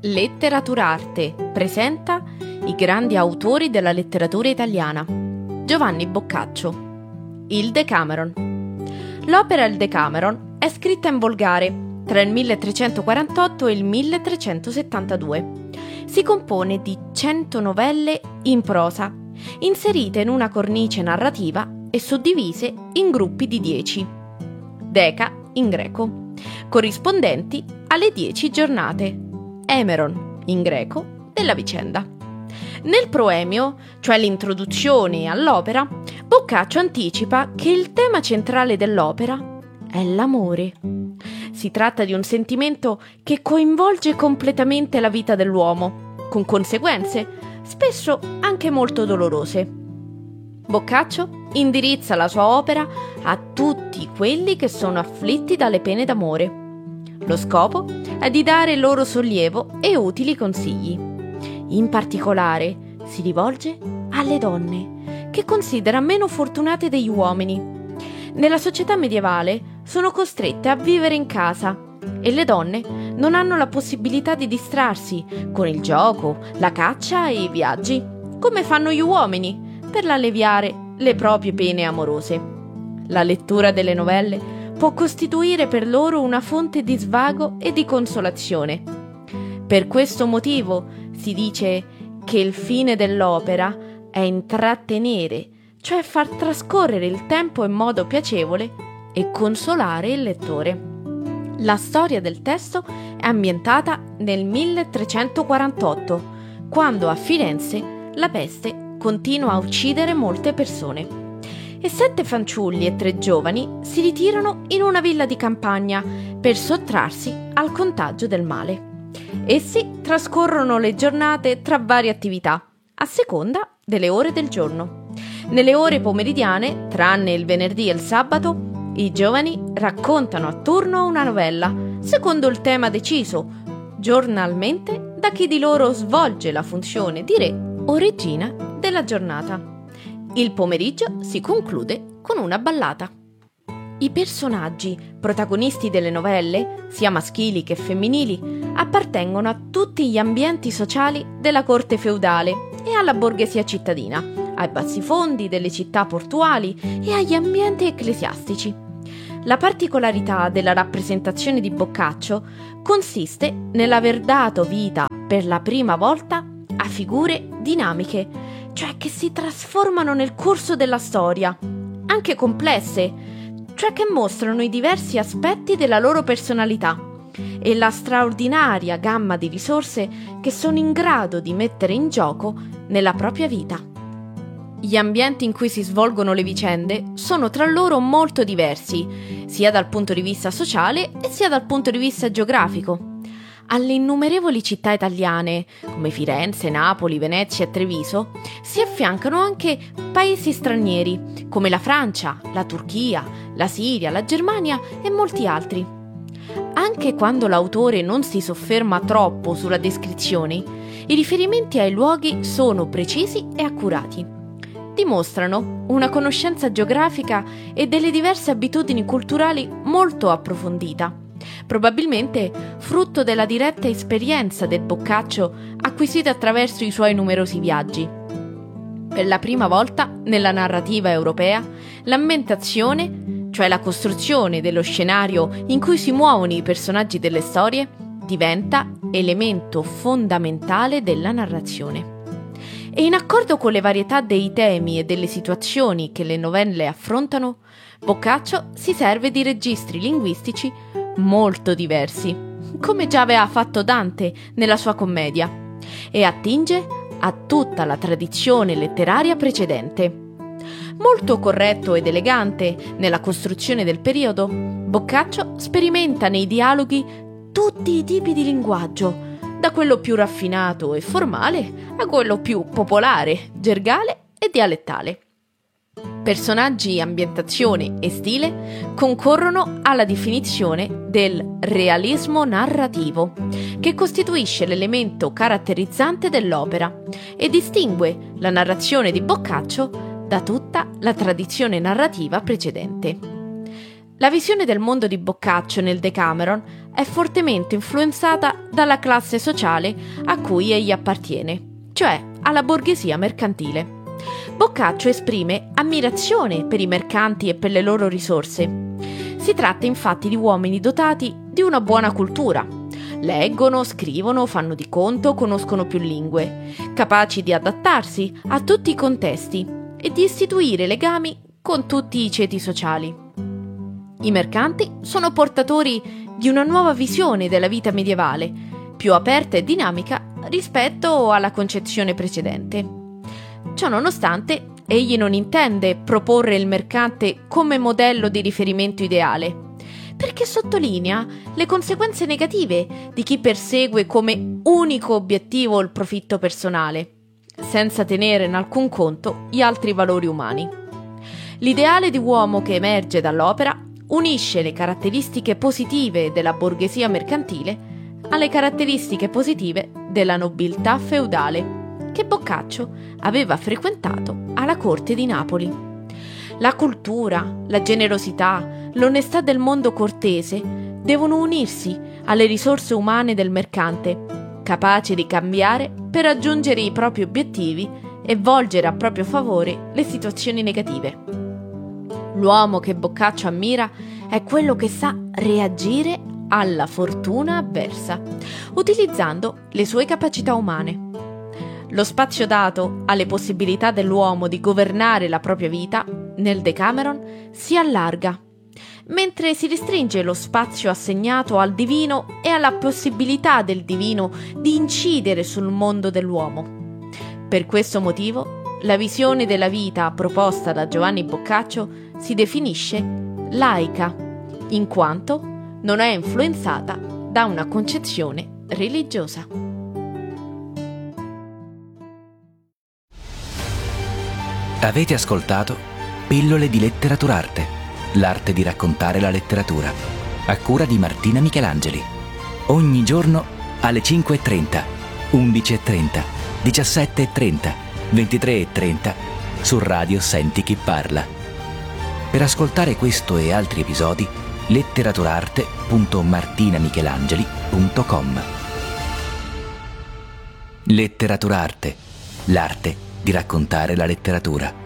Letteraturarte presenta i grandi autori della letteratura italiana. Giovanni Boccaccio. Il Decameron. L'opera Il Decameron è scritta in volgare tra il 1348 e il 1372. Si compone di 100 novelle in prosa, inserite in una cornice narrativa e suddivise in gruppi di 10. Deca in greco, corrispondenti alle 10 giornate. Emeron, in greco, della vicenda. Nel proemio, cioè l'introduzione all'opera, Boccaccio anticipa che il tema centrale dell'opera è l'amore. Si tratta di un sentimento che coinvolge completamente la vita dell'uomo, con conseguenze spesso anche molto dolorose. Boccaccio indirizza la sua opera a tutti quelli che sono afflitti dalle pene d'amore. Lo scopo è di dare loro sollievo e utili consigli. In particolare si rivolge alle donne, che considera meno fortunate degli uomini. Nella società medievale sono costrette a vivere in casa e le donne non hanno la possibilità di distrarsi con il gioco, la caccia e i viaggi, come fanno gli uomini, per alleviare le proprie pene amorose. La lettura delle novelle può costituire per loro una fonte di svago e di consolazione. Per questo motivo si dice che il fine dell'opera è intrattenere, cioè far trascorrere il tempo in modo piacevole e consolare il lettore. La storia del testo è ambientata nel 1348, quando a Firenze la peste continua a uccidere molte persone. E 7 fanciulli e 3 giovani si ritirano in una villa di campagna per sottrarsi al contagio del male. Essi trascorrono le giornate tra varie attività, a seconda delle ore del giorno. Nelle ore pomeridiane, tranne il venerdì e il sabato, i giovani raccontano a turno una novella, secondo il tema deciso, giornalmente da chi di loro svolge la funzione di re o regina della giornata. Il pomeriggio si conclude con una ballata. I personaggi protagonisti delle novelle, sia maschili che femminili, appartengono a tutti gli ambienti sociali della corte feudale e alla borghesia cittadina, ai bassifondi delle città portuali e agli ambienti ecclesiastici. La particolarità della rappresentazione di Boccaccio consiste nell'aver dato vita per la prima volta a figure dinamiche, cioè che si trasformano nel corso della storia, anche complesse, cioè che mostrano i diversi aspetti della loro personalità e la straordinaria gamma di risorse che sono in grado di mettere in gioco nella propria vita. Gli ambienti in cui si svolgono le vicende sono tra loro molto diversi, sia dal punto di vista sociale e sia dal punto di vista geografico. Alle innumerevoli città italiane, come Firenze, Napoli, Venezia e Treviso, si affiancano anche paesi stranieri, come la Francia, la Turchia, la Siria, la Germania e molti altri. Anche quando l'autore non si sofferma troppo sulla descrizione, i riferimenti ai luoghi sono precisi e accurati. Dimostrano una conoscenza geografica e delle diverse abitudini culturali molto approfondita, probabilmente frutto della diretta esperienza del Boccaccio acquisita attraverso i suoi numerosi viaggi. Per la prima volta nella narrativa europea, l'ambientazione, cioè la costruzione dello scenario in cui si muovono i personaggi delle storie, diventa elemento fondamentale della narrazione. E in accordo con le varietà dei temi e delle situazioni che le novelle affrontano, Boccaccio si serve di registri linguistici molto diversi, come già aveva fatto Dante nella sua commedia, e attinge a tutta la tradizione letteraria precedente. Molto corretto ed elegante nella costruzione del periodo, Boccaccio sperimenta nei dialoghi tutti i tipi di linguaggio, da quello più raffinato e formale a quello più popolare, gergale e dialettale. Personaggi, ambientazione e stile concorrono alla definizione del realismo narrativo, che costituisce l'elemento caratterizzante dell'opera e distingue la narrazione di Boccaccio da tutta la tradizione narrativa precedente. La visione del mondo di Boccaccio nel Decameron è fortemente influenzata dalla classe sociale a cui egli appartiene, cioè alla borghesia mercantile. Boccaccio esprime ammirazione per i mercanti e per le loro risorse. Si tratta infatti di uomini dotati di una buona cultura. Leggono, scrivono, fanno di conto, conoscono più lingue, capaci di adattarsi a tutti i contesti e di istituire legami con tutti i ceti sociali. I mercanti sono portatori di una nuova visione della vita medievale, più aperta e dinamica rispetto alla concezione precedente. Ciò nonostante, egli non intende proporre il mercante come modello di riferimento ideale, perché sottolinea le conseguenze negative di chi persegue come unico obiettivo il profitto personale, senza tenere in alcun conto gli altri valori umani. L'ideale di uomo che emerge dall'opera unisce le caratteristiche positive della borghesia mercantile alle caratteristiche positive della nobiltà feudale che Boccaccio aveva frequentato alla corte di Napoli. La cultura, la generosità, l'onestà del mondo cortese devono unirsi alle risorse umane del mercante, capace di cambiare per raggiungere i propri obiettivi e volgere a proprio favore le situazioni negative. L'uomo che Boccaccio ammira è quello che sa reagire alla fortuna avversa, utilizzando le sue capacità umane. Lo spazio dato alle possibilità dell'uomo di governare la propria vita nel Decameron si allarga, mentre si restringe lo spazio assegnato al divino e alla possibilità del divino di incidere sul mondo dell'uomo. Per questo motivo, la visione della vita proposta da Giovanni Boccaccio si definisce laica, in quanto non è influenzata da una concezione religiosa. Avete ascoltato Pillole di Letteraturarte, l'arte di raccontare la letteratura, a cura di Martina Michelangeli. Ogni giorno alle 5:30, 11:30, 17:30, 23:30 su Radio Senti Chi Parla. Per ascoltare questo e altri episodi, letteraturarte.martinamichelangeli.com. Letteraturarte, l'arte di raccontare la letteratura.